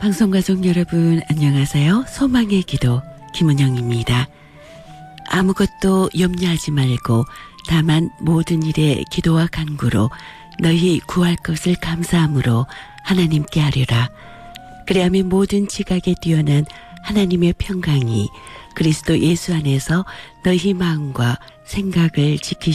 방송가족 여러분 안녕하세요. 소망의 기도 김은영입니다. 아무것도 염려하지 말고 다만 모든 일에 기도와 간구로 너희 구할 것을 감사함으로 하나님께 하리라. 그리하면 모든 지각에 뛰어난 하나님의 평강이 그리스도 예수 안에서 너희 마음과 생각을 지키시리라.